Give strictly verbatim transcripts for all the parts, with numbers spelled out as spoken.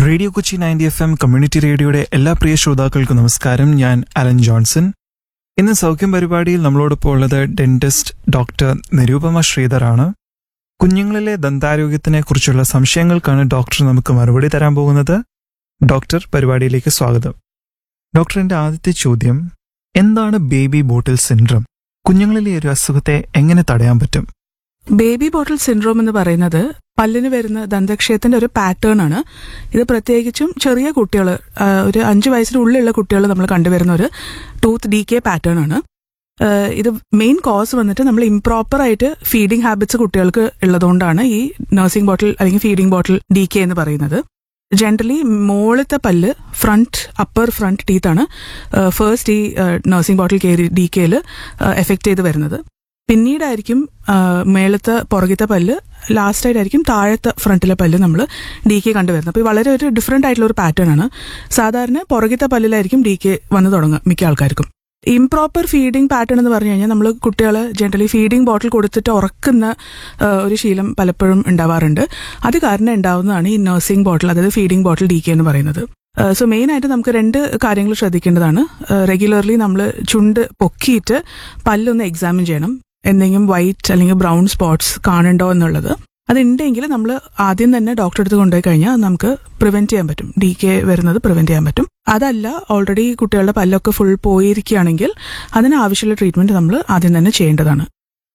Radio Kochi ninety F M community റേഡിയോയുടെ എല്ലാ പ്രിയ ശ്രോതാക്കൾക്കും നമസ്കാരം. ഞാൻ അലൻ ജോൺസൺ. ഇന്ന് സൗഖ്യം പരിപാടിയിൽ നമ്മളോടൊപ്പം ഉള്ളത് ഡെന്റിസ്റ്റ് ഡോക്ടർ നിരൂപമ ശ്രീധറാണ്. കുഞ്ഞുങ്ങളിലെ ദന്താരോഗ്യത്തിനെ കുറിച്ചുള്ള സംശയങ്ങൾക്കാണ് ഡോക്ടർ നമുക്ക് മറുപടി തരാൻ പോകുന്നത്. ഡോക്ടർ, പരിപാടിയിലേക്ക് സ്വാഗതം. ഡോക്ടറിന്റെ ആദ്യത്തെ ചോദ്യം, എന്താണ് ബേബി ബോട്ടിൽ സിൻഡ്രം? കുഞ്ഞുങ്ങളിലെ ഒരു അസുഖത്തെ എങ്ങനെ തടയാൻ പറ്റും? ബേബി ബോട്ടിൽ സിൻഡ്രോം എന്ന് പറയുന്നത് പല്ലിന് വരുന്ന ദന്തക്ഷയത്തിന്റെ ഒരു പാറ്റേൺ ആണ്. ഇത് പ്രത്യേകിച്ചും ചെറിയ കുട്ടികൾ, ഒരു അഞ്ചു വയസ്സിനുള്ളിലുള്ള കുട്ടികൾ നമ്മൾ കണ്ടുവരുന്ന ഒരു ടൂത്ത് ഡി കെ പാറ്റേൺ ആണ്. ഇത് മെയിൻ കോസ് വന്നിട്ട് നമ്മൾ ഇംപ്രോപ്പർ ആയിട്ട് ഫീഡിംഗ് ഹാബിറ്റ്സ് കുട്ടികൾക്ക് ഉള്ളതുകൊണ്ടാണ് ഈ നഴ്സിംഗ് ബോട്ടിൽ അല്ലെങ്കിൽ ഫീഡിംഗ് ബോട്ടിൽ ഡി കെ എന്ന് പറയുന്നത്. ജനറലി മോളത്തെ പല്ല്, ഫ്രണ്ട് അപ്പർ ഫ്രണ്ട് ടീത്ത് ആണ് ഫസ്റ്റ് ഈ നഴ്സിംഗ് ബോട്ടിൽ കെ ഡി കെയിൽ എഫക്ട് ചെയ്ത് വരുന്നത്. പിന്നീടായിരിക്കും മേളത്തെ പുറകിത്തെ പല്ല്, ലാസ്റ്റ് ആയിട്ടായിരിക്കും താഴത്തെ ഫ്രണ്ടിലെ പല്ല് നമ്മൾ ഡി കെ കണ്ടുവരുന്നത്. അപ്പോൾ വളരെ ഒരു ഡിഫറെന്റ് ആയിട്ടുള്ള ഒരു പാറ്റേൺ ആണ്. സാധാരണ പുറകിത്തെ പല്ലിലായിരിക്കും ഡി കെ വന്ന് തുടങ്ങുക മിക്ക ആൾക്കാർക്കും. ഇംപ്രോപ്പർ ഫീഡിംഗ് പാറ്റേൺ എന്ന് പറഞ്ഞു കഴിഞ്ഞാൽ നമ്മൾ കുട്ടികളെ ജനറലി ഫീഡിംഗ് ബോട്ടിൽ കൊടുത്തിട്ട് ഉറക്കുന്ന ഒരു ശീലം പലപ്പോഴും ഉണ്ടാവാറുണ്ട്. അത് കാരണം ഉണ്ടാവുന്നതാണ് ഈ നഴ്സിംഗ് ബോട്ടിൽ, അതായത് ഫീഡിംഗ് ബോട്ടിൽ ഡി കെ എന്ന് പറയുന്നത്. സോ മെയിൻ ആയിട്ട് നമുക്ക് രണ്ട് കാര്യങ്ങൾ ശ്രദ്ധിക്കേണ്ടതാണ്. റെഗുലർലി നമ്മൾ ചുണ്ട് പൊക്കിയിട്ട് പല്ലൊന്ന് എക്സാമിൻ ചെയ്യണം. എന്തെങ്കിലും വൈറ്റ് അല്ലെങ്കിൽ ബ്രൗൺ സ്പോട്ട്സ് കാണുന്നുണ്ടോ എന്നുള്ളത്. അതുണ്ടെങ്കിൽ നമ്മൾ ആദ്യം തന്നെ ഡോക്ടറെ അടുത്ത് കൊണ്ടുപോയി കഴിഞ്ഞാൽ നമുക്ക് പ്രിവെന്റ് ചെയ്യാൻ പറ്റും, ഡി കെ വരുന്നത് പ്രിവെന്റ് ചെയ്യാൻ പറ്റും. അതല്ല, ഓൾറെഡി കുട്ടികളുടെ പല്ലൊക്കെ ഫുൾ പോയിരിക്കുകയാണെങ്കിൽ അതിന് ആവശ്യമുള്ള ട്രീറ്റ്മെന്റ് നമ്മൾ ആദ്യം തന്നെ ചെയ്യേണ്ടതാണ്.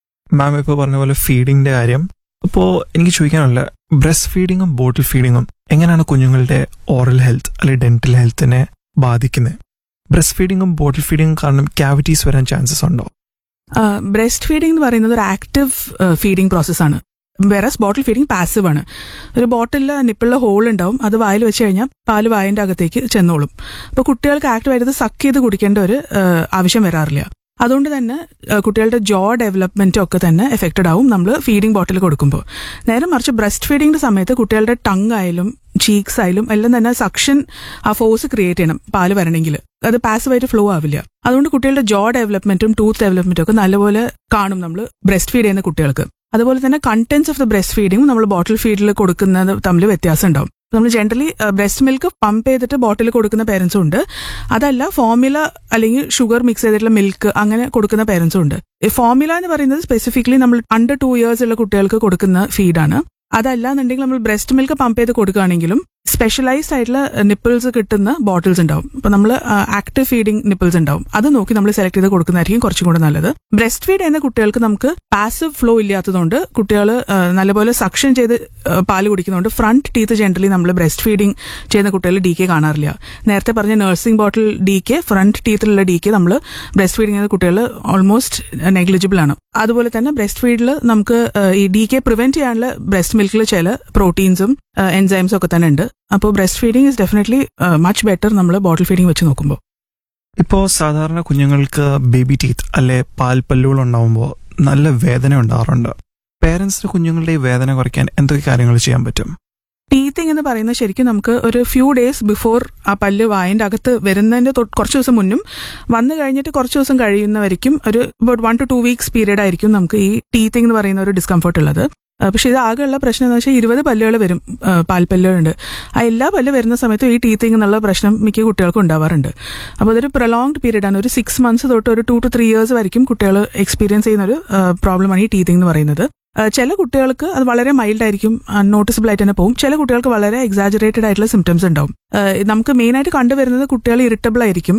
മാം ഇപ്പോൾ പറഞ്ഞ പോലെ ഫീഡിങ്ങിന്റെ കാര്യം, അപ്പോൾ എനിക്ക് ചോദിക്കാനുള്ള, ബ്രസ്റ്റ് ഫീഡിങ്ങും ബോട്ടിൽ ഫീഡിങ്ങും എങ്ങനെയാണ് കുഞ്ഞുങ്ങളുടെ ഓറൽ ഹെൽത്ത് അല്ലെങ്കിൽ ഡെന്റൽ ഹെൽത്തിനെ ബാധിക്കുന്നത്? ബ്രസ്റ്റ് ഫീഡിങ്ങും ബോട്ടിൽ ഫീഡിങ്ങും കാരണം ക്യാവിറ്റീസ് വരാൻ ചാൻസസ് ഉണ്ടോ? ബ്രസ്റ്റ് ഫീഡിംഗ് എന്ന് പറയുന്നത് ഒരു ആക്റ്റീവ് ഫീഡിംഗ് പ്രോസസ്സാണ്. വെറസ് ബോട്ടിൽ ഫീഡിംഗ് പാസീവ് ആണ്. ഒരു ബോട്ടിലിൽ നിപ്പിളിലെ ഹോൾ ഉണ്ടാവും, അത് വായിൽ വെച്ച് കഴിഞ്ഞാൽ പാല് വായന്റെ അകത്തേക്ക് ചെന്നോളും. അപ്പോൾ കുട്ടികൾക്ക് ആക്റ്റീവായിട്ട് സക്ക് ചെയ്ത് കുടിക്കേണ്ട ഒരു ആവശ്യം വരാറില്ല. അതുകൊണ്ട് തന്നെ കുട്ടികളുടെ ജോ ഡെവലപ്മെന്റും ഒക്കെ തന്നെ എഫക്റ്റഡ് ആവും നമ്മൾ ഫീഡിംഗ് ബോട്ടിൽ കൊടുക്കുമ്പോൾ. നേരെ മറിച്ച് ബ്രസ്റ്റ് ഫീഡിംഗിന്റെ സമയത്ത് കുട്ടികളുടെ ടങ് ആയാലും ചീക്സ് ആയാലും എല്ലാം തന്നെ സക്ഷൻ ആ ഫോഴ്സ് ക്രിയേറ്റ് ചെയ്യണം പാല് വരണമെങ്കിൽ. അത് പാസീവായിട്ട് ഫ്ലോ ആവില്ല. അതുകൊണ്ട് കുട്ടികളുടെ ജോ ഡെവലപ്മെന്റും ടൂത്ത് ഡെവലപ്മെന്റും ഒക്കെ നല്ലപോലെ കാണും നമ്മൾ ബ്രസ്റ്റ് ഫീഡ് ചെയ്യുന്ന കുട്ടികൾക്ക്. അതുപോലെ തന്നെ കണ്ടന്റ്സ് ഓഫ് ദ ബ്രസ്റ്റ് ഫീഡിങ്ങും നമ്മൾ ബോട്ടിൽ ഫീഡിൽ കൊടുക്കുന്നത് തമ്മിൽ വ്യത്യാസം ഉണ്ടാവും. നമ്മൾ ജനറലി ബ്രസ്റ്റ് മിൽക്ക് പമ്പ് ചെയ്തിട്ട് ബോട്ടിൽ കൊടുക്കുന്ന പേരൻസും ഉണ്ട്. അതല്ല, ഫോർമുല അല്ലെങ്കിൽ ഷുഗർ മിക്സ് ചെയ്തിട്ടുള്ള മിൽക്ക് അങ്ങനെ കൊടുക്കുന്ന പേരൻസും ഉണ്ട്. ഫോർമുല എന്ന് പറയുന്നത് സ്പെസിഫിക്കലി നമ്മൾ അണ്ടർ ടു ഇയേഴ്സ് ഉള്ള കുട്ടികൾക്ക് കൊടുക്കുന്ന ഫീഡാണ്. അതല്ല എന്നുണ്ടെങ്കിൽ നമ്മൾ ബ്രസ്റ്റ് മിൽക്ക് പമ്പ് ചെയ്ത് കൊടുക്കുകയാണെങ്കിലും സ്പെഷ്യലൈസ്ഡ് ആയിട്ടുള്ള നിപ്പിൾസ് കിട്ടുന്ന ബോട്ടിൽസ് ഉണ്ടാവും. അപ്പൊ നമ്മൾ ആക്റ്റീവ് ഫീഡിംഗ് നിപ്പിൾസ് ഉണ്ടാവും. അത് നോക്കി നമ്മൾ സെലക്ട് ചെയ്ത് കൊടുക്കുന്നതായിരിക്കും കുറച്ചും കൂടെ നല്ലത്. ബ്രസ്റ്റ് ഫീഡ് ചെയ്യുന്ന കുട്ടികൾക്ക് നമുക്ക് പാസീവ് ഫ്ലോ ഇല്ലാത്തതുകൊണ്ട് കുട്ടികൾ നല്ലപോലെ സക്ഷൻ ചെയ്ത് പാല് കുടിക്കുന്നതുകൊണ്ട് ഫ്രണ്ട് ടീത്ത് ജനറലി നമ്മൾ ബ്രസ്റ്റ് ഫീഡിംഗ് ചെയ്യുന്ന കുട്ടികൾ ഡി കെ കാണാറില്ല. നേരത്തെ പറഞ്ഞ നഴ്സിംഗ് ബോട്ടിൽ D K, front ടീത്തിലുള്ള D K നമ്മൾ ബ്രസ്റ്റ് ഫീഡിംഗ് ചെയ്യുന്ന കുട്ടികൾ ഓൾമോസ്റ്റ് നെഗ്ലിജിബിൾ ആണ്. അതുപോലെ തന്നെ ബ്രസ്റ്റ് ഫീഡിൽ നമുക്ക് ഈ ഡി കെ പ്രിവെന്റ് ചെയ്യാനുള്ള ബ്രസ്റ്റ് മിൽക്കിൽ ചില പ്രോട്ടീൻസും എൻസൈംസും ഒക്കെ തന്നെ ഉണ്ട്. അപ്പോൾ breast feeding is definitely much better നമ്മൾ ബോട്ടിൽ ഫീഡിംഗ് വെച്ച് നോക്കുമ്പോൾ. ഇപ്പോൾ സാധാരണ കുഞ്ഞുങ്ങൾക്ക് ബേബി ടീത്ത് അല്ലെ പാൽപ്പല്ലുകൾ ഉണ്ടാവുമ്പോൾ നല്ല വേദന ഉണ്ടാകാറുണ്ട്. പേരൻസിന് കുഞ്ഞുങ്ങളുടെ ഈ വേദന കുറയ്ക്കാൻ എന്തൊക്കെ കാര്യങ്ങൾ ചെയ്യാൻ പറ്റും? ടീത്തിങ് എന്ന് പറയുന്നത് ശരിക്കും നമുക്ക് ഒരു ഫ്യൂ ഡേയ്സ് ബിഫോർ ആ പല്ല് വായന്റെ അകത്ത് വരുന്നതിന്റെ കുറച്ച് ദിവസം മുന്നും വന്നു കഴിഞ്ഞിട്ട് കുറച്ച് ദിവസം കഴിയുന്നവരിക്കും ഒരു one two two weeks period ആയിരിക്കും നമുക്ക് ഈ ടീത്തിങ് എന്ന് പറയുന്ന ഒരു ഡിസ്കംഫർട്ട് ഉള്ളത്. പക്ഷെ ഇത് ആകെയുള്ള പ്രശ്നം എന്ന് വെച്ചാൽ ഇരുപത് പല്ലുകൾ വരും, പാൽപ്പല്ലുകളുണ്ട്. ആ എല്ലാ പല്ല് വരുന്ന സമയത്തും ഈ ടീത്തിങ് എന്നുള്ള പ്രശ്നം മിക്ക കുട്ടികൾക്കും ഉണ്ടാവാറുണ്ട്. അപ്പോൾ അതൊരു പ്രൊലോങ്ഡ് പീരീഡ് ആണ്. ഒരു സിക്സ് മന്ത്സ് തൊട്ട് ഒരു ടു ടു ത്രീ ഇയേഴ്സ് വരെയും കുട്ടികൾ എക്സ്പീരിയൻസ് ചെയ്യുന്ന ഒരു പ്രോബ്ലമാണ് ഈ ടീത്തിങ് എന്ന് പറയുന്നത്. ചില കുട്ടികൾക്ക് അത് വളരെ മൈൽഡ് ആയിരിക്കും, അൺനോട്ടിസബിൾ ആയിട്ട് തന്നെ പോകും. ചില കുട്ടികൾക്ക് വളരെ എക്സാജറേറ്റഡ് ആയിട്ടുള്ള സിംറ്റംസ് ഉണ്ടാവും. നമുക്ക് മെയിൻ ആയിട്ട് കണ്ടുവരുന്നത് കുട്ടികൾ ഇറിറ്റബിൾ ആയിരിക്കും.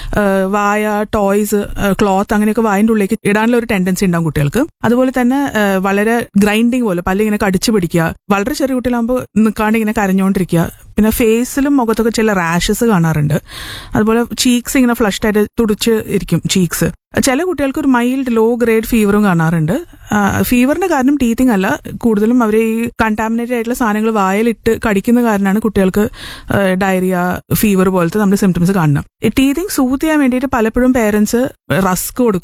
വായ, ടോയ്സ്, ക്ലോത്ത് അങ്ങനെയൊക്കെ വായന്റെ ഉള്ളിലേക്ക് ഇടാനുള്ള ഒരു ടെൻഡൻസി ഉണ്ടാവും കുട്ടികൾക്ക്. അതുപോലെ തന്നെ വളരെ ഗ്രൈൻഡിങ് പോലെ പല്ല് ഇങ്ങനെ കടിച്ചു പിടിക്കുക, വളരെ ചെറിയ കുട്ടികളാകുമ്പോൾ നിൽക്കാണ്ട് ഇങ്ങനെ കരഞ്ഞുകൊണ്ടിരിക്കുക. പിന്നെ ഫേസിലും മുഖത്തൊക്കെ ചില റാഷസ് കാണാറുണ്ട്. അതുപോലെ ചീക്സ് ഇങ്ങനെ ഫ്ലഷ്ഡ് ആയിട്ട് തുടിച്ച് ഇരിക്കും ചീക്സ്. ചില കുട്ടികൾക്ക് ഒരു മൈൽഡ് ലോ ഗ്രേഡ് ഫീവറും കാണാറുണ്ട്. ഫീവറിന്റെ കാരണം ടീത്തിങ് അല്ല, കൂടുതലും അവർ ഈ കണ്ടാമിനേറ്റഡ് ആയിട്ടുള്ള സാധനങ്ങൾ വായിലിട്ട് കടിക്കുന്ന കാരണമാണ് കുട്ടികൾക്ക് ഡയറിയ, ഫീവർ പോലത്തെ നമ്മുടെ സിംറ്റംസ് കാണുന്നത്. ടീത്തിങ് സൂത്ത് ചെയ്യാൻ വേണ്ടിയിട്ട് പലപ്പോഴും പേരൻസ് റസ്ക് കൊടുക്കും.